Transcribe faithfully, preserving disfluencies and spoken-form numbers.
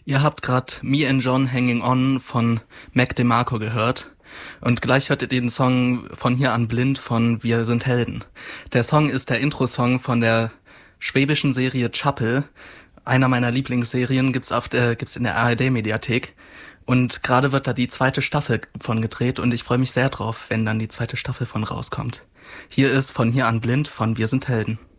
Ihr habt gerade Me and John Hanging On von Mac DeMarco gehört. Und gleich hört ihr den Song Von hier an blind von Wir sind Helden. Der Song ist der Intro-Song von der schwäbischen Serie Chappell. Einer meiner Lieblingsserien gibt's auf der, gibt's in der A R D-Mediathek. Und gerade wird da die zweite Staffel von gedreht und ich freue mich sehr drauf, wenn dann die zweite Staffel von rauskommt. Hier ist Von hier an blind von Wir sind Helden.